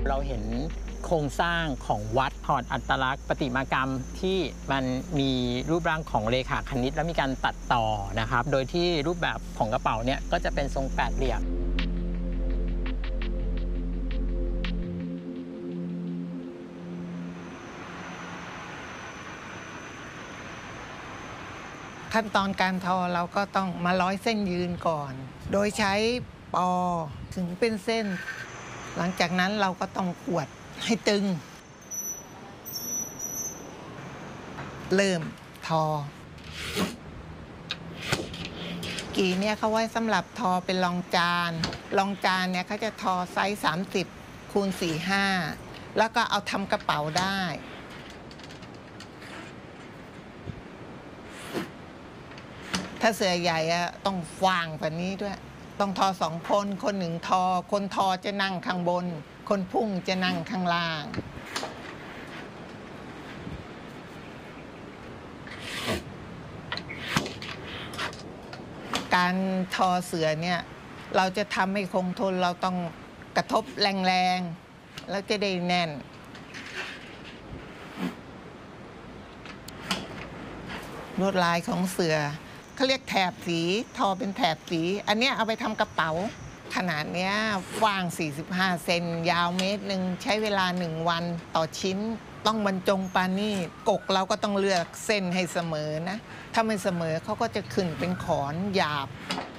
เราเห็นโครงสร้างของวัดถอดอัตลักษณ์ประติมากรรมที่มันมีรูปร่างของเรขาคณิตและมีการตัดต่อนะครับโดยที่รูปแบบของกระเป๋าเนี่ยก็จะเป็นทรงแปดเหลี่ยมขั้นตอนการทอเราก็ต้องมาร้อยเส้นยืนก่อน โดยใช้ปอถึงเป็นเส้นหลังจากนั้นเราก็ต้องขวดให้ตึงเริ่มทอกี่เนี่ยเขาไว้สำหรับทอเป็นรองจานเนี่ยเขาจะทอไซส์30 คูณ 45แล้วก็เอาทำกระเป๋าได้ถ้าเสือใหญ่อะต้องฟางกว่านี้ด้วยต้องทอ2 คนคนหนึ่งทอคนทอจะนั่งข้างบนคนพุ่งจะนั่งข้างล่างการทอเสือเนี่ยเราจะทำให้คงทนเราต้องกระทบแรงๆแล้วจะได้แน่นลวดลายของเสือเขาเรียกแถบสีทอเป็นแถบสีอันนี้เอาไปทำกระเป๋าขนาดนี้กว้าง45 เซนยาว1 เมตรใช้เวลา1 วันต่อชิ้นต้องบรรจงปานี่กกเราก็ต้องเลือกเส้นให้เสมอนะถ้าไม่เสมอเขาก็จะขึ้นเป็นขอนหยาบ